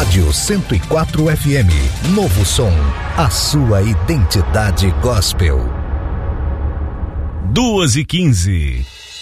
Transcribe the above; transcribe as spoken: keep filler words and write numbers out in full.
Rádio cento e quatro F M, Novo Som, a sua identidade gospel. duas e quinze.